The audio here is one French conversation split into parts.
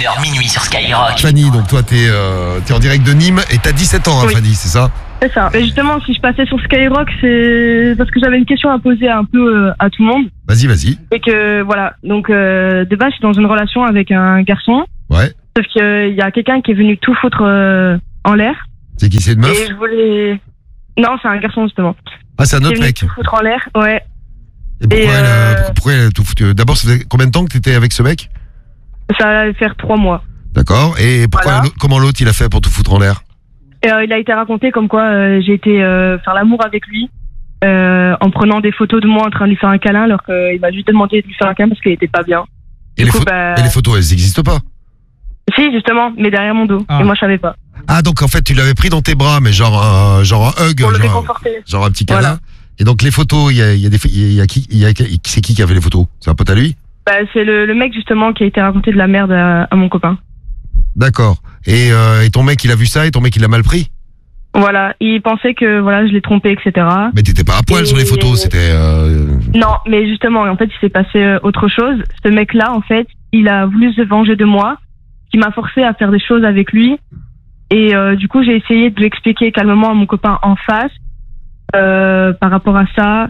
21h minuit sur Skyrock. Fanny, donc toi t'es en direct de Nîmes et t'as 17 ans, hein, Oui. Fanny, c'est ça? C'est ça. Mais justement, si je passais sur Skyrock, c'est parce que j'avais une question à poser un peu à tout le monde. Vas-y. Et que voilà, donc de base, je suis dans une relation avec un garçon. Ouais. Sauf qu'il y a quelqu'un qui est venu tout foutre en l'air. C'est qui, c'est une meuf? Et je voulais. Non, c'est un garçon justement. Ah, c'est un Qui est autre venu mec. tout foutre en l'air, ouais. Et pourquoi, Et pourquoi elle a tout foutu? D'abord, ça faisait combien de temps que t'étais avec ce mec? Ça allait faire 3 mois. D'accord. Et pourquoi Voilà. comment l'autre il a fait pour tout foutre en l'air? Et il a été raconté comme quoi j'ai été faire l'amour avec lui en prenant des photos de moi en train de lui faire un câlin alors qu'il m'a juste demandé de lui faire un câlin parce qu'il était pas bien. Et Du coup, bah, les photos, elles n'existent pas? Si, justement, mais derrière mon dos. Ah. Et moi, je savais pas. Ah, donc en fait, tu l'avais pris dans tes bras, mais genre un hug, Pour le réconforter. genre un petit câlin. Voilà. Et donc les photos, c'est qui avait les photos? C'est un pote à lui? Bah, c'est le mec, justement, qui a été raconté de la merde à mon copain. D'accord. Et ton mec, il a vu ça et ton mec, il l'a mal pris? Voilà. Il pensait que, voilà, je l'ai trompé, etc. Mais t'étais pas à poil Et- sur les photos, c'était... Non, mais justement, en fait, il s'est passé autre chose. Ce mec-là, en fait, il a voulu se venger de moi, qui m'a forcé à faire des choses avec lui. Et du coup, j'ai essayé de lui expliquer calmement à mon copain en face, par rapport à ça,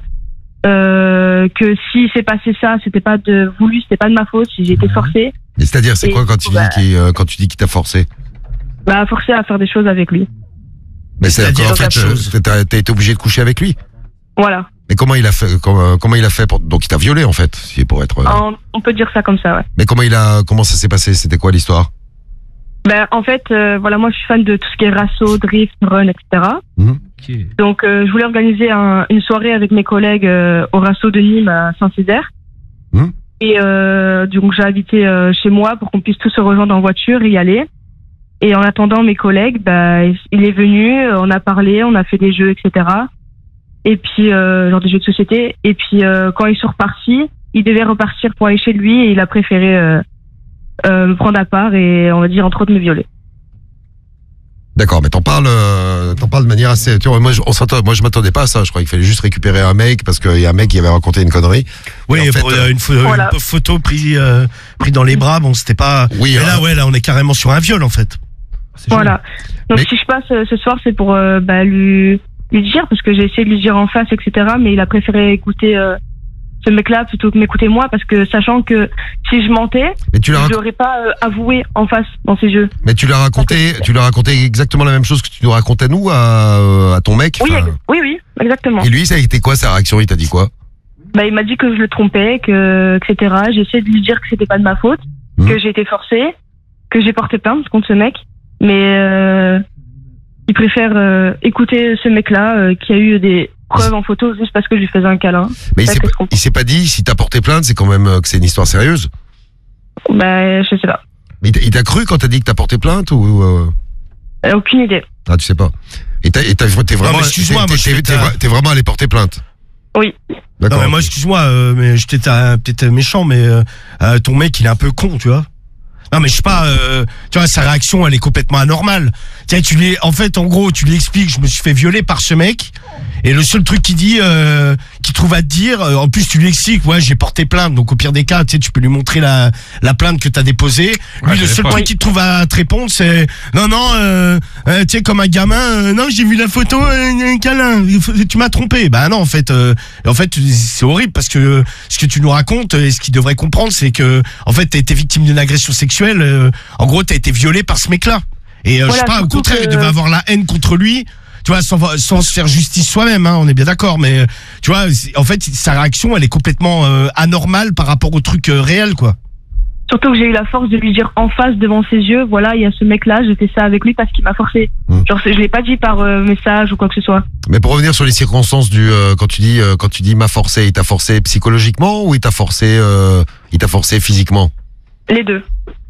que si s'est passé ça, c'était pas c'était pas de ma faute, si j'ai été forcée, Mais c'est-à-dire, c'est Et quoi quand tu bah- dis qu'il t'a forcé? bah, forcé à faire des choses avec lui. Mais c'est C'est-à-dire en fait, quatre choses. t'as été obligé de coucher avec lui? Voilà. Mais comment il a fait donc il t'a violé en fait, si pour être... On peut dire ça comme ça, ouais. Mais comment ça s'est passé? C'était quoi l'histoire? Ben, en fait, voilà, moi, je suis fan de tout ce qui est rasso, drift, run, etc. Ok. Donc, je voulais organiser une soirée avec mes collègues au rasso de Nîmes à Saint-Césaire. Mhm. Et donc, j'ai invité chez moi pour qu'on puisse tous se rejoindre en voiture et y aller. Et en attendant mes collègues, bah, il est venu, on a parlé, on a fait des jeux, etc. Et puis, genre des jeux de société. Et puis, quand ils sont repartis, il devait repartir pour aller chez lui et il a préféré me prendre à part et, on va dire, entre autres, me violer. D'accord, mais t'en parles de manière assez... Tu vois, moi je m'attendais pas à ça, je croyais qu'il fallait juste récupérer un mec parce qu'il y a un mec qui avait raconté une connerie. Oui, Et en fait, pour voilà. une photo prise dans les bras, bon, c'était pas. Oui, Mais là, on est carrément sur un viol en fait. Voilà. Donc Mais- si je passe ce soir, c'est pour lui dire, parce que j'ai essayé de lui dire en face, etc. Mais il a préféré écouter ce mec-là plutôt que m'écouter moi, parce que sachant que si je mentais, mais tu l'as je l'aurais pas avoué en face dans ses yeux. raconté exactement la même chose que tu nous racontais nous à ton mec. Oui, enfin, oui, exactement. et lui, ça a été quoi sa réaction? Il t'a dit quoi? Bah, il m'a dit que je le trompais, etc. J'ai essayé de lui dire que c'était pas de ma faute, que j'ai été forcée, que j'ai porté plainte contre ce mec, mais il préfère écouter ce mec-là qui a eu des preuves en photo juste parce que je lui faisais un câlin. Mais Ça, que je comprends. il s'est pas dit, si t'as porté plainte, c'est quand même que c'est une histoire sérieuse. Bah, je sais pas. Mais il t'a cru quand t'as dit que t'as porté plainte ou Aucune idée. Ah, tu sais pas. Et t'es vraiment, mais excuse-moi, moi, je fais t'es vraiment allé porter plainte. Oui. Non, D'accord. mais moi, excuse-moi, mais j'étais peut-être méchant, mais ton mec, il est un peu con, tu vois. Non, mais je sais pas, tu vois, sa réaction, elle est complètement anormale. Tu sais, en fait, en gros, tu lui expliques, je me suis fait violer par ce mec, et le seul truc qu'il dit, qu'il trouve à te dire, en plus, tu lui expliques, ouais, j'ai porté plainte, donc au pire des cas, tu sais, tu peux lui montrer la plainte que t'as déposée. Lui, Ouais, le seul pas. truc qu'il trouve à te répondre, c'est, non, tu sais, comme un gamin, non, j'ai vu la photo, un câlin, tu m'as trompé. Bah non, en fait, c'est horrible parce que ce que tu nous racontes, et ce qu'il devrait comprendre, c'est que, en fait, t'as été victime d'une agression sexuelle, en gros, t'as été violé par ce mec-là. Et je Voilà, sais pas, au surtout contraire, il que- devait avoir la haine contre lui, tu vois, sans se faire justice soi-même, hein, on est bien d'accord, mais tu vois, en fait, sa réaction, elle est complètement anormale par rapport au truc réel, quoi. Surtout que j'ai eu la force de lui dire en face devant ses yeux, voilà, il y a ce mec-là, j'ai fait ça avec lui parce qu'il m'a forcé. Genre, je l'ai pas dit par message ou quoi que ce soit. Mais pour revenir sur les circonstances du quand tu dis m'a forcé, il t'a forcé psychologiquement ou il t'a forcé physiquement? Les deux.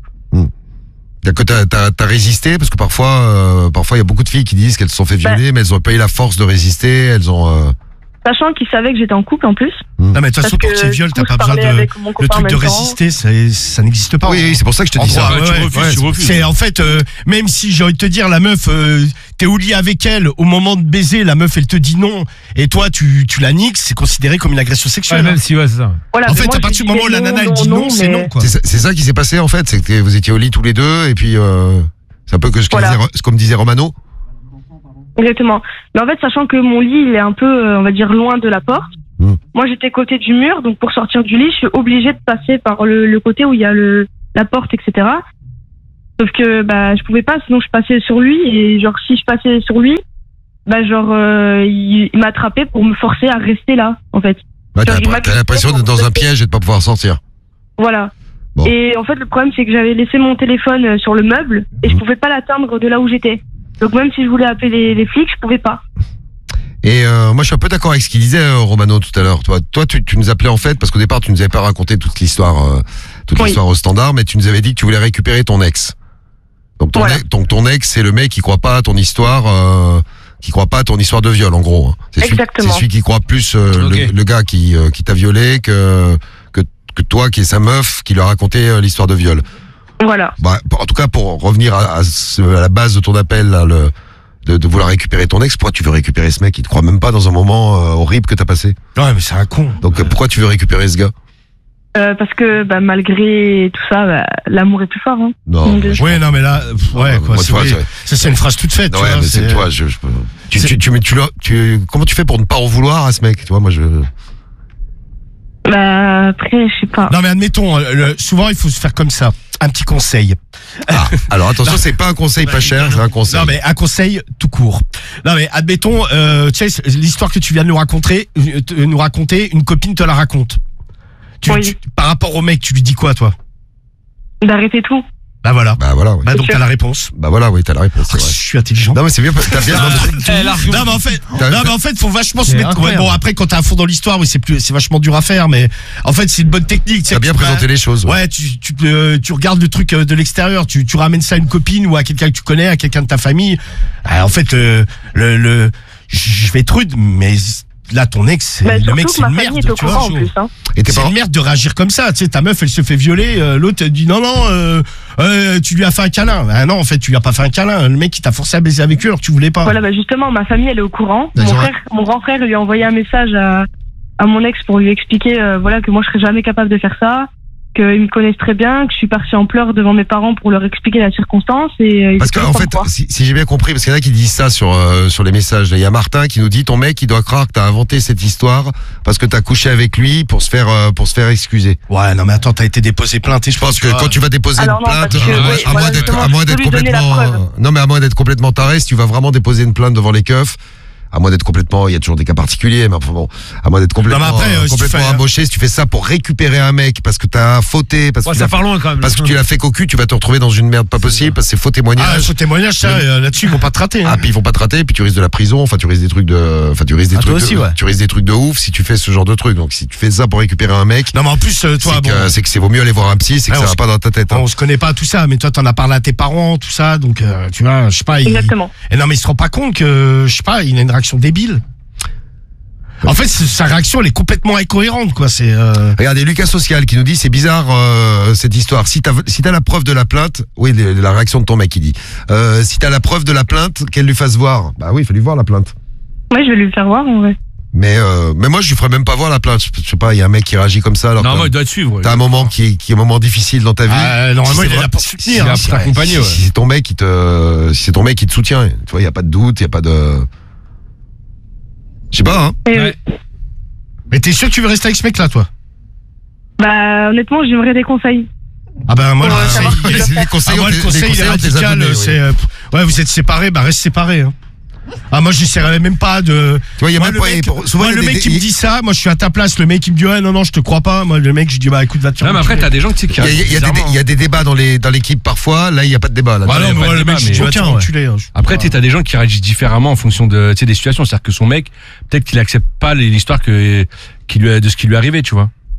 Que t'as résisté parce que parfois il y a beaucoup de filles qui disent qu'elles se sont fait violer mais elles ont pas eu la force de résister, elles ont Sachant qu'il savait que j'étais en couple en plus. Non, mais de toute façon, Parce pour que, tes viols, du t'as coup, pas je besoin parlais de. avec mon Le copain en truc de même temps. résister, ça n'existe pas. Oui, c'est pour ça que je te En dis ça. gros, tu refuses. C'est en fait, même si j'ai envie de te dire, la meuf, t'es au lit avec elle, au moment de baiser, la meuf, elle te dit non, et toi, tu la niques, c'est considéré comme une agression Ouais, sexuelle. même si, ouais, c'est ça. Voilà, En mais fait, moi, à je partir du disais moment où la nana, elle dit non, c'est mais- non, quoi. C'est ça qui s'est passé en fait, c'est que vous étiez au lit tous les deux et puis c'est un peu que ce Voilà. comme disait Romano. Exactement. Mais en fait, sachant que mon lit, il est un peu, on va dire, loin de la porte. Moi, j'étais côté du mur, donc pour sortir du lit, je suis obligée de passer par le côté où il y a la porte, etc. Sauf que bah je pouvais pas, sinon je passais sur lui et genre si je passais sur lui, bah genre il m'attrapait pour me forcer à rester là, en fait. Bah, Genre, il m'a t'as l'impression d'être dans un piège et de pas pouvoir sortir. Voilà. Bon. Et en fait, le problème, c'est que j'avais laissé mon téléphone sur le meuble et je pouvais pas l'atteindre de là où j'étais. Donc même si je voulais appeler les flics, je pouvais pas. Et moi, je suis un peu d'accord avec ce qu'il disait Romano tout à l'heure. Toi, tu nous appelais en fait parce qu'au départ, tu nous avais pas raconté toute l'histoire, Oui. l'histoire au standard, mais tu nous avais dit que tu voulais récupérer ton ex. Donc Voilà. ton ex, c'est le mec qui croit pas à ton histoire, qui croit pas à ton histoire de viol, en gros. Hein. Exactement. C'est celui qui croit plus Ok. le gars qui t'a violé que toi, qui est sa meuf, qui lui a raconté l'histoire de viol. Voilà. Bah, en tout cas, pour revenir à la base de ton appel, là, de vouloir récupérer ton ex, pourquoi tu veux récupérer ce mec? Il te croit même pas dans un moment horrible que t'as passé. Ouais, mais c'est un con. Donc pourquoi tu veux récupérer ce gars? Parce que bah, malgré tout ça, bah, l'amour est plus fort. Hein. Non. Donc, mais je- Ouais, non, mais là, ouais, quoi, moi, c'est tu vois, vrai. Ça, c'est une phrase toute faite, tu ouais, vois. mais c'est toi. Comment tu fais pour ne pas en vouloir à ce mec? Tu vois, moi je. Bah après, je sais pas. Non, mais admettons, souvent, il faut se faire comme ça. Un petit conseil. Ah, alors attention, c'est pas un conseil pas cher, c'est un conseil. Non, mais un conseil tout court. Non, mais admettons, tu sais, l'histoire que tu viens de nous raconter, une copine te la raconte. Oui. Par rapport au mec, tu lui dis quoi, toi? D'arrêter tout. Bah voilà. Bah voilà, oui. Bah donc t'as la réponse. Bah voilà, oui, t'as la réponse. Je c'est vrai. suis intelligent. Non mais c'est bien, t'as bien. Non mais en fait, faut vachement se C'est mettre. incroyable. Bon après, quand t'es à fond dans l'histoire, oui, c'est vachement dur à faire, mais en fait, c'est une bonne technique. tu sais, T'as bien tu vas- présenté les choses. Ouais, tu regardes le truc de l'extérieur, tu ramènes ça à une copine ou à quelqu'un que tu connais, à quelqu'un de ta famille. En fait, je vais être rude, mais là, ton ex, Bah, le surtout mec, que c'est ma une famille merde, est au tu vois. courant en plus. Hein. Et tes C'est parents. une merde de réagir comme ça. Tu sais, ta meuf, elle se fait violer, l'autre elle dit non, tu lui as fait un câlin. Ah non, en fait, tu lui as pas fait un câlin. Le mec, il t'a forcé à baiser avec lui alors que tu voulais pas. Voilà, bah justement, ma famille, elle est au courant. Bah, ils ont- Mon grand frère lui a envoyé un message à mon ex pour lui expliquer voilà, que moi, je serais jamais capable de faire ça, qu'ils me connaissent très bien, que je suis partie en pleurs devant mes parents pour leur expliquer la circonstance. Et ils Parce étaient qu'en pas fait, au courant. si j'ai bien compris, parce qu'il y en a qui disent ça sur les messages. Il y a Martin qui nous dit ton mec, il doit croire que t'as inventé cette histoire parce que t'as couché avec lui pour se faire excuser. Ouais, non, mais attends, t'as été déposé plainte et Je pense que quand tu vas déposer Alors une non, plainte, parce que, oui, à voilà, moins d'être, justement, à moins je d'être peux lui donner la complètement, preuve. non mais à moins d'être complètement taré, si tu vas vraiment déposer une plainte devant les keufs, à moins d'être complètement, il y a toujours des cas particuliers, mais enfin bon, à moins d'être complètement, Non, mais après, si tu complètement fais- amoché, si tu fais ça pour récupérer un mec parce que t'as fauté, parce que Ouais, tu ça l'as- part loin quand même. parce que tu l'as fait cocu, tu vas te retrouver dans une merde pas possible parce que c'est faux Ah, témoignage. ce témoignage, ça, là-dessus, ils vont pas te rater. Hein. Ah, puis ils vont pas te rater, puis tu risques de la prison, enfin tu risques des trucs de, enfin tu risques des Ah, toi trucs, aussi, de, ouais. tu risques des trucs de ouf si tu fais ce genre de truc. Donc si tu fais ça pour récupérer un mec, Non, mais en plus, toi, c'est bon, que c'est vaut mieux aller voir un psy, c'est que Ouais, ça on va se- pas dans ta tête. Hein. on se connaît pas tout ça, mais toi, t'en as parlé à tes parents, tout ça, donc, tu vois, je sais pas, Exactement. Et non, mais il se rend pas compte que, je sais pas, il a une réaction débile. En fait, sa réaction, elle est complètement incohérente, quoi. C'est. Regardez, Lucas Social qui nous dit c'est bizarre cette histoire. Si t'as la preuve de la plainte, oui, la réaction de ton mec, il dit. Si t'as la preuve de la plainte, qu'elle lui fasse voir. Bah oui, il faut lui voir la plainte. Ouais, je vais lui faire voir en vrai. Mais moi, je lui ferais même pas voir la plainte. Je sais pas, il y a un mec qui réagit comme ça. Alors Non, que moi, il doit te suivre. t'as un moment qui est un moment difficile dans ta vie. Normalement, Si il c'est est là vrai- pour si- soutenir. il hein. a- pour t'accompagner, ouais. Si c'est ton mec qui te soutient, tu vois, il y a pas de doute, il y a pas de. Je sais pas, hein. Et, Ouais. Mais t'es sûr que tu veux rester avec ce mec-là, toi? bah, honnêtement, j'aimerais des conseils. Ah ben moi, Ouais, le ça conseil, marche. Les conseils, moi, le conseil, il est on te les a radical. donnés, oui. C'est, ouais, vous êtes séparés, bah reste séparés. Hein. Ah moi, j'essaierais même pas de. Tu vois, il y a Moi, même le pas. mec, souvent, moi, il y a le des- mec qui me dit ça, moi je suis à ta place. Le mec qui me dit ouais non je te crois pas. Moi le mec je dis bah écoute va te faire. Non, mais après, t'as des gens qui Il y a- il y a des- bizarrement, il y a des débats dans l'équipe parfois. Là, il y a pas de débat. Là. Bah Ouais, non, y a mais pas moi de le mec débat, je dis mais va te faire aucun, ouais. enculer. Hein. Après, t'as des gens qui réagissent différemment en fonction de, tu sais, des situations. C'est-à-dire que son mec, peut-être qu'il accepte pas l'histoire de ce qui lui est arrivé, tu vois.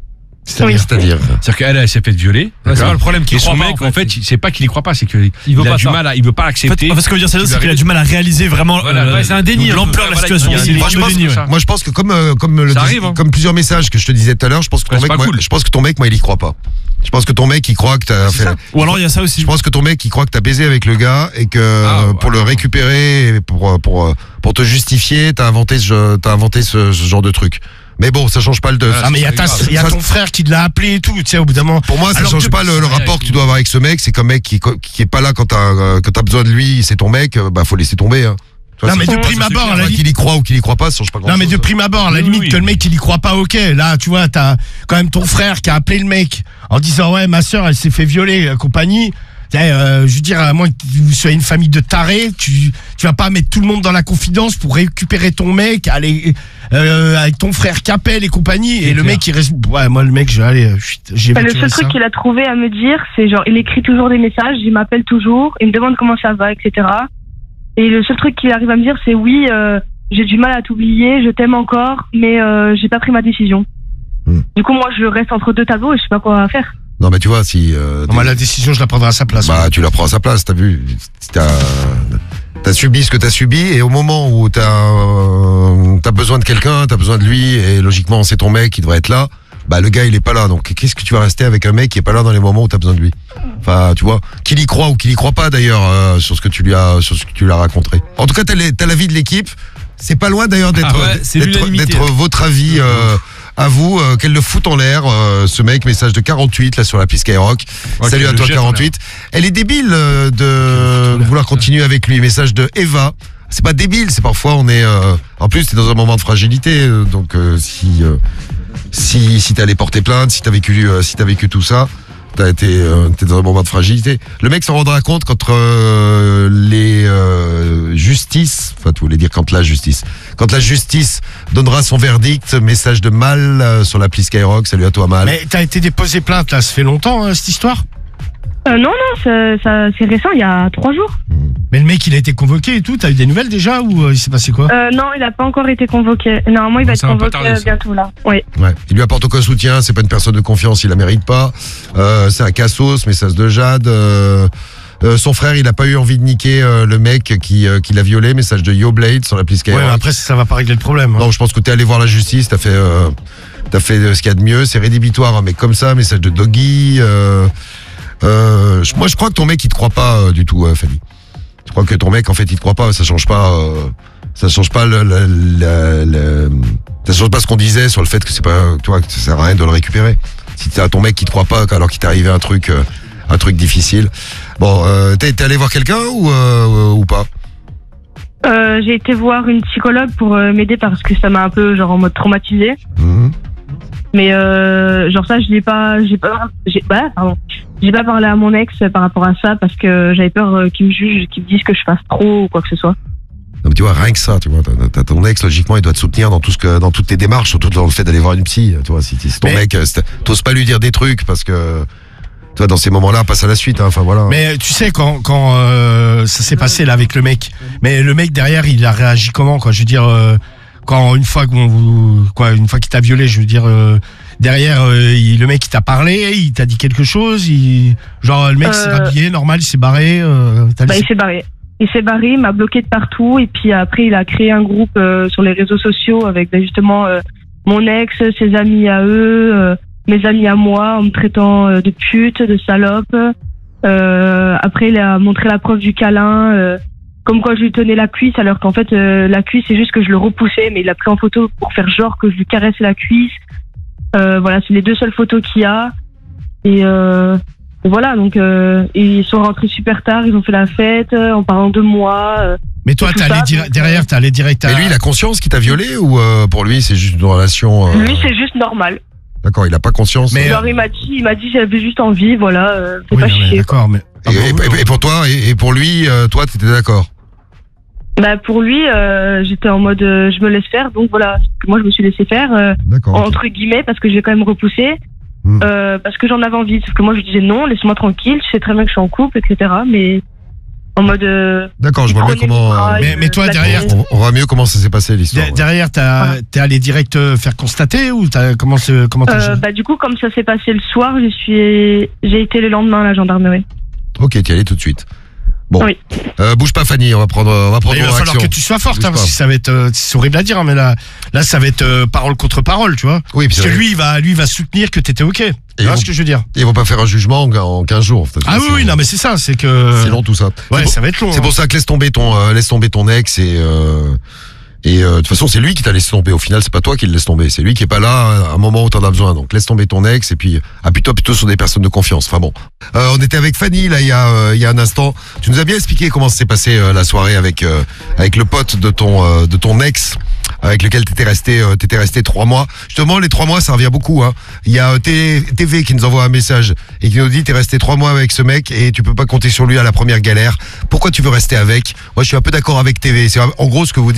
C'est-à-dire. C'est-à-dire qu'elle, elle s'est fait violer. Ouais, c'est pas le problème qu'il Et son croit pas, mec, en fait, c'est pas qu'il y croit pas, c'est qu'il Il veut a pas du ça. mal, il veut pas En l'accepter. fait, ce que veut dire Cédric, c'est qu'il a du mal à réaliser vraiment Voilà, ouais, c'est un déni, l'ampleur de la Voilà, situation. il y a C'est une vraiment forme le de déni, déni, ouais. ouais. Moi, je pense que comme Ça arrive, hein. comme plusieurs messages que je te disais tout à l'heure, je pense que ton Ouais, c'est mec, pas moi, cool. je pense que ton mec, moi, il y croit pas. Je pense que ton mec, il croit que t'as fait. ça. Ou alors il y a ça aussi. Je pense que ton mec, il croit que t'as baisé avec le gars et que Ah, ouais. pour le récupérer, et pour te justifier, t'as inventé ce genre de truc. Mais bon, ça change pas le. Ah, mais il y a ton frère qui l'a appelé et tout, tu sais, au bout d'un moment. Pour moi, ça Alors change que- pas le rapport que tu dois avoir avec ce mec. C'est qu'un mec qui est pas là quand t'as besoin de lui, c'est ton mec, bah faut laisser tomber. Hein. Tu vois, Non, mais c'est- de prime abord, à la limite. qu'il y croit ou qu'il y croit pas, ça change pas grand Non, mais chose. de prime abord, à la Oui, limite, oui. que le mec, il y croit pas, ok. Là, tu vois, t'as quand même ton frère qui a appelé le mec en disant, ouais, ma soeur, elle s'est fait violer, compagnie. Je veux dire, à moins que vous soyez une famille de tarés, tu vas pas mettre tout le monde dans la confidence pour récupérer ton mec, aller avec ton frère qui appelle et compagnie. Et le clair. mec, il reste. Ouais, moi, le mec, j'ai Bah, le vécu seul ça. truc qu'il a trouvé à me dire, c'est genre, il écrit toujours des messages, il m'appelle toujours, il me demande comment ça va, etc. Et le seul truc qu'il arrive à me dire, c'est oui, j'ai du mal à t'oublier, je t'aime encore, mais j'ai pas pris ma décision. Du coup, moi, je reste entre deux tableaux et je sais pas quoi faire. Non, mais tu vois, si. Moi, la décision, je la prendrai à sa place. Bah, tu la prends à sa place, t'as vu. T'as subi ce que t'as subi, et au moment où t'as besoin de quelqu'un, t'as besoin de lui, et logiquement, c'est ton mec qui devrait être là, bah, le gars, il est pas là. Donc, qu'est-ce que tu vas rester avec un mec qui est pas là dans les moments où t'as besoin de lui? Enfin, tu vois, qu'il y croit ou qu'il y croit pas, d'ailleurs, sur ce que tu lui as raconté. En tout cas, t'as l'avis de l'équipe. C'est pas loin, d'ailleurs, d'être, Ah ouais, c'est l'unanimité. d'être votre avis, à vous, qu'elle le fout en l'air, ce mec, message de 48 là sur l'appli Skyrock. Ouais, Salut qu'elle à le toi jette en 48. Elle est débile de vouloir continuer avec lui. Message de Eva. C'est pas débile, c'est parfois on est. En plus, t'es dans un moment de fragilité, donc si t'allais porter plainte, si t'as vécu tout ça. T'es dans un moment de fragilité. Le mec s'en rendra compte quand les justices, enfin tu voulais dire quand la justice donnera son verdict. Message de Mal sur l'appli Skyrock. Salut à toi Mal. Mais t'as été déposé plainte, là, ça fait longtemps, hein, cette histoire? Non, c'est récent, il y a 3 jours. Mais le mec, il a été convoqué et tout, t'as eu des nouvelles déjà ou il s'est passé quoi? Non, il a pas encore été convoqué. Normalement, il va être Ça va pas convoqué tarder, ça. bientôt, là. Oui. Ouais. Il lui apporte aucun soutien, c'est pas une personne de confiance, il la mérite pas. C'est un cassos, message de Jade. Son frère, il a pas eu envie de niquer le mec qui l'a violé, message de Yo Blade sur l'appli Ouais, Skyrock. mais après, ça va pas régler le problème. Hein. Non, je pense que t'es allé voir la justice, t'as fait ce qu'il y a de mieux, c'est rédhibitoire, mais comme ça, message de Doggy. Moi, je crois que ton mec, il te croit pas du tout, Fanny. Je crois que ton mec, en fait, il te croit pas. Ça change pas ça change pas ça change pas ce qu'on disait sur le fait que c'est pas, toi, que ça sert à rien de le récupérer. Si t'as ton mec qui te croit pas alors qu'il t'est arrivé un truc difficile. Bon, t'es allé voir quelqu'un ou pas? J'ai été voir une psychologue pour m'aider parce que ça m'a un peu genre en mode traumatisé. Mhm. Mais genre ça, j'ai pas parlé à mon ex par rapport à ça parce que j'avais peur qu'il me juge, qu'il me dise que je fasse trop ou quoi que ce soit. Non, mais tu vois, rien que ça, tu vois, t'as ton ex, logiquement, il doit te soutenir dans toutes tes démarches, surtout dans le fait d'aller voir une psy, tu vois, si ton Mais- mec, t'oses pas lui dire des trucs parce que, tu vois, dans ces moments-là, passe à la suite, hein, enfin voilà. Mais tu sais, quand ça s'est passé là avec le mec, mais le mec derrière, il a réagi comment, quoi? Je veux dire, quand une fois qu'il t'a violé, je veux dire, derrière, le mec il t'a parlé, il t'a dit quelque chose, genre le mec s'est rhabillé, normal, il s'est barré. Il s'est barré. Il s'est barré, il m'a bloqué de partout et puis après il a créé un groupe sur les réseaux sociaux avec justement mon ex, ses amis à eux, mes amis à moi en me traitant de pute, de salope. Après il a montré la preuve du câlin, comme quoi je lui tenais la cuisse alors qu'en fait la cuisse c'est juste que je le repoussais mais il l'a pris en photo pour faire genre que je lui caressais la cuisse. Voilà, c'est les 2 seules photos qu'il y a et voilà, donc ils sont rentrés super tard, ils ont fait la fête en parlant de moi. Mais toi, tout t'es ça, allé donc, derrière, t'es allé direct à. Mais lui, il a conscience qu'il t'a violé ou pour lui, c'est juste une relation. Lui, c'est juste normal. D'accord, il a pas conscience. Mais- Genre, il m'a dit, j'avais juste envie, voilà, fais Oui, pas non, mais chier. d'accord, mais. Et pour toi, et pour lui, toi, t'étais d'accord? Bah, pour lui, j'étais en mode, je me laisse faire, donc voilà. Moi, je me suis laissé faire, D'accord. ok. entre guillemets, parce que j'ai quand même repoussé, parce que j'en avais envie. Sauf que moi, je disais non, laisse-moi tranquille, je sais très bien que je suis en couple, etc. Mais En mode. D'accord, je vois mieux comment. Mais toi, derrière, On voit mieux comment ça s'est passé l'histoire. Derrière, t'es allé direct faire constater ou comment t'as géré? Bah, du coup, comme ça s'est passé le soir, j'ai été le lendemain à la gendarmerie. Ok, t'y allais tout de suite. Bon, Oui. Bouge pas Fanny, on va prendre Il va falloir action. que tu sois forte, Bouge hein, parce pas. que ça va être, c'est horrible à dire, hein, mais là, ça va être parole contre parole, tu vois. Oui, puis Parce que c'est- lui, il va soutenir que t'étais ok. Tu vois ils ce que je veux dire? Ils vont pas faire un jugement en 15 jours. Ah oui, oui, non, mais c'est ça, c'est que. C'est long tout ça. Ouais, C'est ça va être long. C'est pour ça que laisse tomber ton ex et de toute façon c'est lui qui t'a laissé tomber. Au final c'est pas toi qui le laisse tomber, c'est lui qui est pas là à un moment où t'en as besoin. Donc laisse tomber ton ex et puis appuie-toi plutôt sur des personnes de confiance. Enfin bon, on était avec Fanny là il y a un instant. Tu nous as bien expliqué comment s'est passée la soirée avec le pote de ton ex avec lequel t'étais resté 3 mois. Justement les 3 mois ça revient beaucoup. Hein. Il y a TV qui nous envoie un message et qui nous dit t'es resté 3 mois avec ce mec et tu peux pas compter sur lui à la première galère. Pourquoi tu veux rester avec? Moi je suis un peu d'accord avec TV. C'est en gros ce que vous dites.